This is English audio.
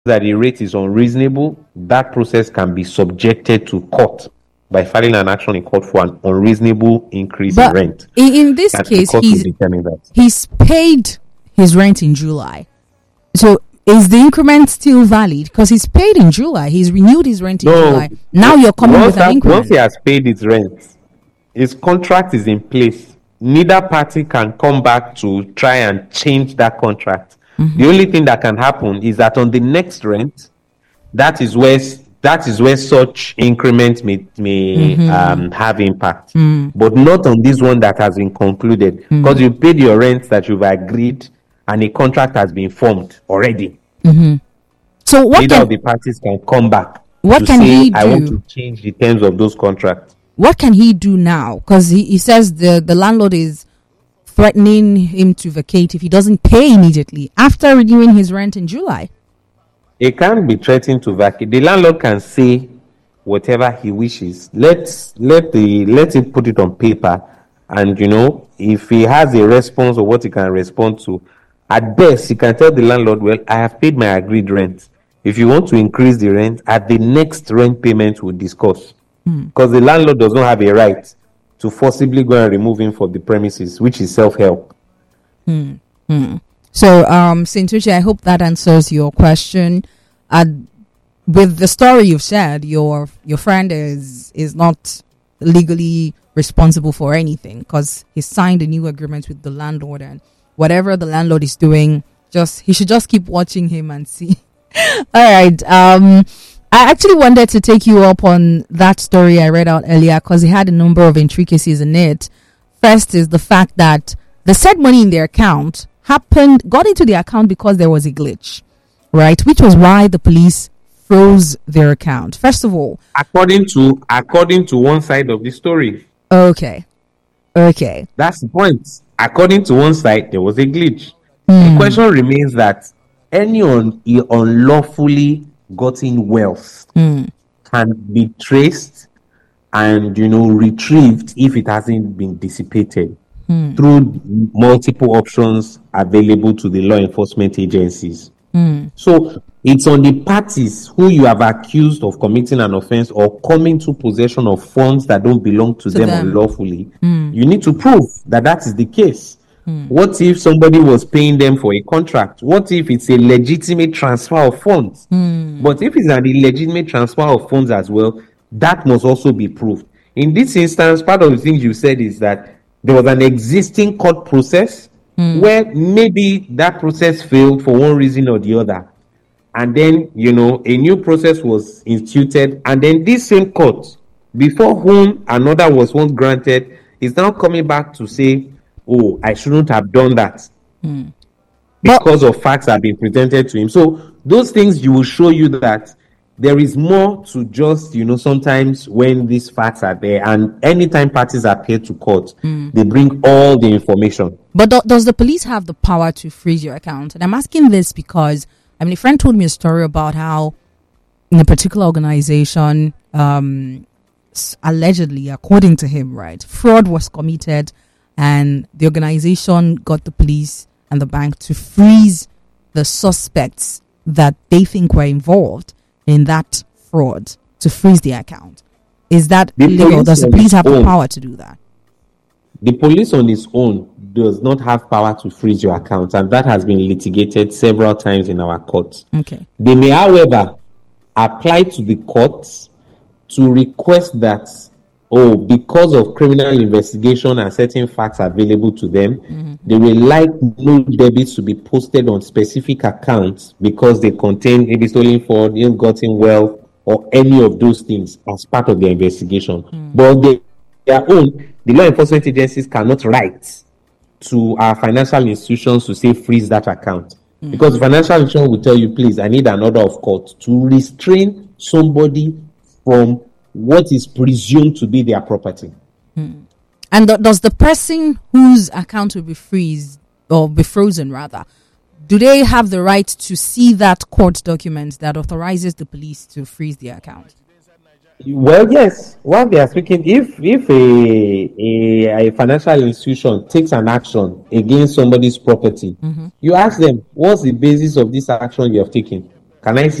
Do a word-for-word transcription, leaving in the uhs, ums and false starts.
that the rate is unreasonable, that process can be subjected to court by filing an action in court for an unreasonable increase But in rent. in, in this And the case, court will he's determine that. he's paid his rent in July. So is the increment still valid? Because he's paid in July. He's renewed his rent in No. July. Now you're coming Once, with an that, increment. once he has paid his rent, his contract is in place. Neither party can come back to try and change that contract. Mm-hmm. The only thing that can happen is that on the next rent, that is where that is where such increment may, may mm-hmm. um, have impact, mm. but not on this one that has been concluded, because mm. you paid your rent that you've agreed, and a contract has been formed already. Mm-hmm. So what Neither can, of the parties can come back what to can say, he do? I want to change the terms of those contracts. What can he do now? Because he, he says the, the landlord is threatening him to vacate if he doesn't pay immediately after renewing his rent in July. He can't be threatened to vacate. The landlord can say whatever he wishes. Let's let the let him put it on paper, and you know, if he has a response or what he can respond to, at best he can tell the landlord, well, I have paid my agreed rent. If you want to increase the rent, at the next rent payment we'll discuss. Because mm. the landlord does not have a right to forcibly go and remove him from the premises, which is self-help. Mm. Mm. So, um, Saint Uche, I hope that answers your question. Uh, with the story you've said, your your friend is is not legally responsible for anything because he signed a new agreement with the landlord, and whatever the landlord is doing, just he should just keep watching him and see. All right. Um, I actually wanted to take you up on that story I read out earlier because it had a number of intricacies in it. First is the fact that the said money in their account happened, got into the account because there was a glitch, right? Which was why the police froze their account. First of all, according to according to one side of the story. Okay. Okay. That's the point. According to one side, there was a glitch. Mm. The question remains that any un- unlawfully gotten wealth mm. can be traced and, you know, retrieved if it hasn't been dissipated mm. through multiple options available to the law enforcement agencies. Mm. So it's on the parties who you have accused of committing an offense or coming to possession of funds that don't belong to, to them, them unlawfully. Mm. You need to prove that that is the case. Mm. What if somebody was paying them for a contract? What if it's a legitimate transfer of funds? Mm. But if it's an illegitimate transfer of funds as well, that must also be proved. In this instance, part of the things you said is that there was an existing court process mm. where maybe that process failed for one reason or the other. And then, you know, a new process was instituted. And then this same court, before whom another was once granted, is now coming back to say, oh, I shouldn't have done that mm. because but, of facts that have been presented to him. So those things you will show you that there is more to just, you know, sometimes when these facts are there and anytime parties appear to court, mm. they bring all the information. But do- does the police have the power to freeze your account? And I'm asking this because, I mean, a friend told me a story about how in a particular organization, um, allegedly, according to him, right, fraud was committed. And the organization got the police and the bank to freeze the suspects that they think were involved in that fraud, to freeze the account. Is that the legal? Does the police have own, the power to do that? The police on its own does not have power to freeze your account, and that has been litigated several times in our courts. Okay. They may, however, apply to the courts to request that, oh, because of criminal investigation and certain facts available to them, mm-hmm. they will like no debits to be posted on specific accounts because they contain maybe stolen funds, ill-gotten wealth, or any of those things as part of the investigation. Mm-hmm. But they, their own, the law enforcement agencies cannot write to our financial institutions to say freeze that account. Mm-hmm. Because the financial institution will tell you, please, I need an order of court to restrain somebody from what is presumed to be their property. Hmm. And th- does the person whose account will be freezed or be frozen rather, do they have the right to see that court document that authorizes the police to freeze the account? Well, yes. While they are speaking, if if a, a, a financial institution takes an action against somebody's property, mm-hmm. you ask them, what's the basis of this action you have taken? Can I